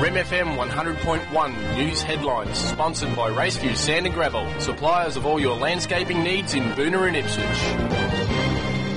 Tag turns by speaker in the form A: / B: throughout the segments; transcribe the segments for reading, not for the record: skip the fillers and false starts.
A: MFM 100.1 News Headlines, sponsored by Raceview Sand and Gravel, suppliers of all your landscaping needs in Boonah and Ipswich.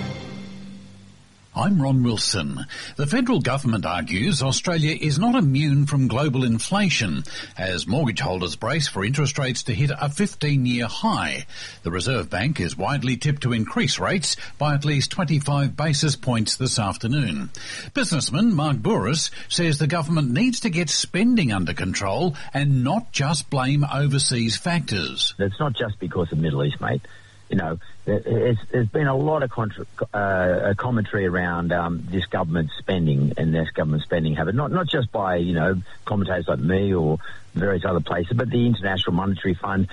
B: I'm Ron Wilson. The federal government argues Australia is not immune from global inflation as mortgage holders brace for interest rates to hit a 15-year high. The Reserve Bank is widely tipped to increase rates by at least 25 basis points this afternoon. Businessman Mark Bouris says the government needs to get spending under control and not just blame overseas factors.
C: It's not just because of the Middle East, mate. You know, there's been a lot of commentary around this government spending and this government spending habit, not just by, you know, commentators like me or various other places, but the International Monetary Fund.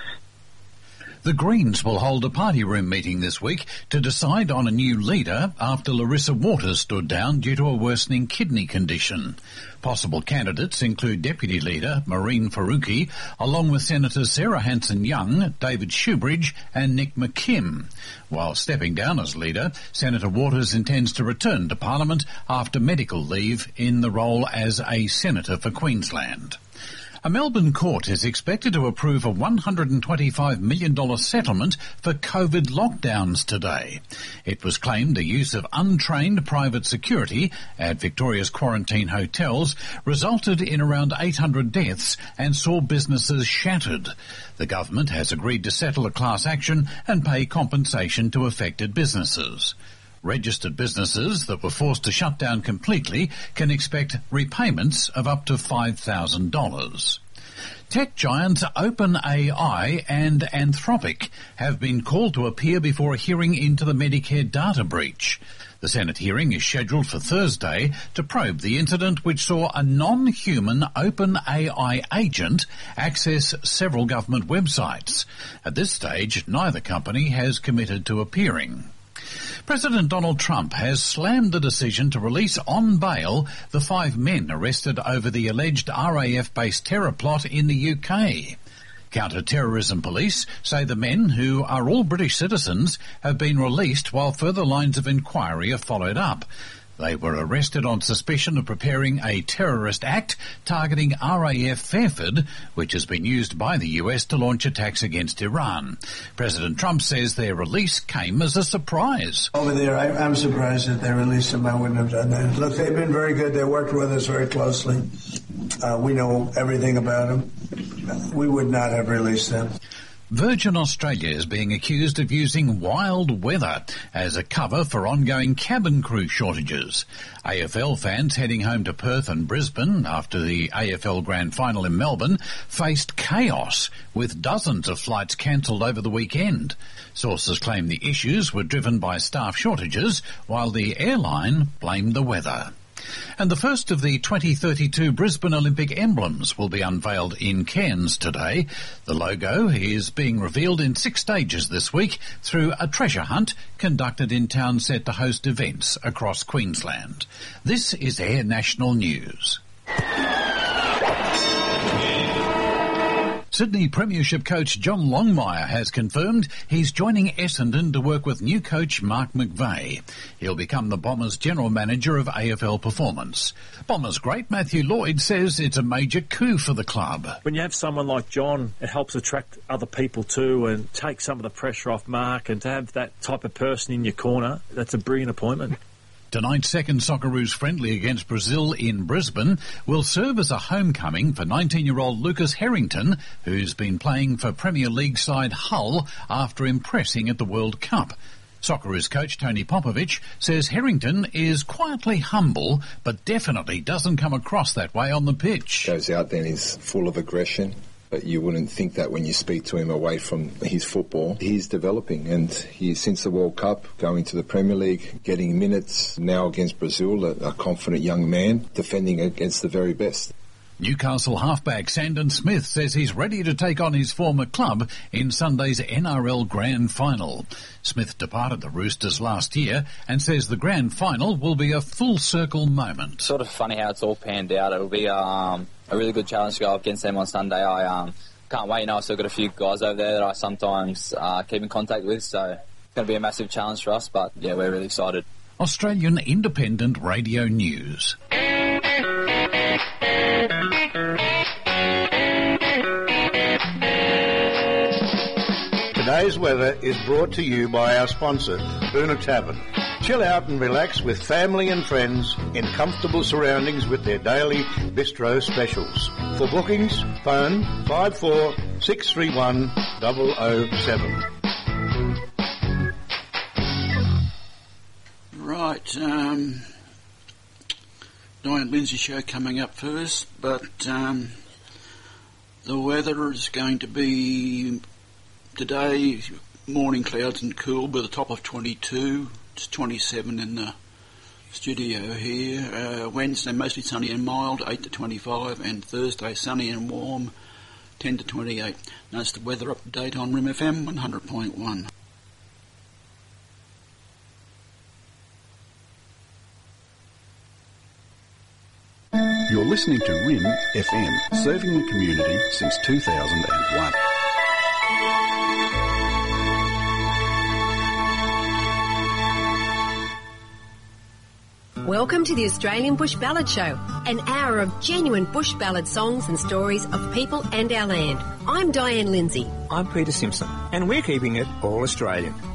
B: The Greens will hold a party room meeting this week to decide on a new leader after Larissa Waters stood down due to a worsening kidney condition. Possible candidates include Deputy Leader Maureen Faruqi, along with Senators Sarah Hanson-Young, David Shoebridge and Nick McKim. While stepping down as leader, Senator Waters intends to return to Parliament after medical leave in the role as a Senator for Queensland. A Melbourne court is expected to approve a $125 million settlement for COVID lockdowns today. It was claimed the use of untrained private security at Victoria's quarantine hotels resulted in around 800 deaths and saw businesses shattered. The government has agreed to settle a class action and pay compensation to affected businesses. Registered businesses that were forced to shut down completely can expect repayments of up to $5,000. Tech giants OpenAI and Anthropic have been called to appear before a hearing into the Medicare data breach. The Senate hearing is scheduled for Thursday to probe the incident which saw a non-human OpenAI agent access several government websites. At this stage, neither company has committed to appearing. President Donald Trump has slammed the decision to release on bail the 5 men arrested over the alleged RAF-based terror plot in the UK. Counter-terrorism police say the men, who are all British citizens, have been released while further lines of inquiry are followed up. They were arrested on suspicion of preparing a terrorist act targeting RAF Fairford, which has been used by the US to launch attacks against Iran. President Trump says their release came as a surprise.
D: Over there, I'm surprised that they released them. I wouldn't have done that. Look, they've been very good. They worked with us very closely. We know everything about them. We would not have released them.
B: Virgin Australia is being accused of using wild weather as a cover for ongoing cabin crew shortages. AFL fans heading home to Perth and Brisbane after the AFL Grand Final in Melbourne faced chaos, with dozens of flights cancelled over the weekend. Sources claim the issues were driven by staff shortages, while the airline blamed the weather. And the first of the 2032 Brisbane Olympic emblems will be unveiled in Cairns today. The logo is being revealed in 6 stages this week through a treasure hunt conducted in town set to host events across Queensland. This is Air National News. Sydney Premiership coach John Longmire has confirmed he's joining Essendon to work with new coach Mark McVeigh. He'll become the Bombers' general manager of AFL Performance. Bombers great Matthew Lloyd says it's a major coup for the club.
E: When you have someone like John, it helps attract other people too and take some of the pressure off Mark, and to have that type of person in your corner, that's a brilliant appointment.
B: Tonight's second Socceroos friendly against Brazil in Brisbane will serve as a homecoming for 19-year-old Lucas Harrington, who's been playing for Premier League side Hull after impressing at the World Cup. Socceroos coach Tony Popovich says Harrington is quietly humble, but definitely doesn't come across that way on the pitch.
F: Goes out there and is full of aggression. But you wouldn't think that when you speak to him away from his football. He's developing, and he's, since the World Cup, going to the Premier League, getting minutes, now against Brazil, a confident young man, defending against the very best.
B: Newcastle halfback Sandon Smith says he's ready to take on his former club in Sunday's NRL Grand Final. Smith departed the Roosters last year and says the Grand Final will be a full-circle moment.
G: Sort of funny how it's all panned out. It'll be a really good challenge to go up against them on Sunday. I can't wait. I've still got a few guys over there that I sometimes keep in contact with, so it's going to be a massive challenge for us, but yeah, we're really excited.
B: Australian Independent Radio News.
H: Today's weather is brought to you by our sponsor, Boona Tavern. Chill out and relax with family and friends in comfortable surroundings with their daily bistro specials. For bookings, phone 54 631 007.
I: Right, Diane Lindsay show coming up first, but the weather is going to be today morning clouds and cool with a top of 22. It's 27 in the studio here. Wednesday mostly sunny and mild, 8 to 25, and Thursday sunny and warm, 10 to 28. That's the weather update on Rim FM 100.1.
J: You're listening to Rim FM, serving the community since 2001.
K: Welcome to the Australian Bush Ballad Show, an hour of genuine bush ballad songs and stories of people and our land. I'm Diane Lindsay.
L: I'm Peter Simpson, and we're keeping it all Australian.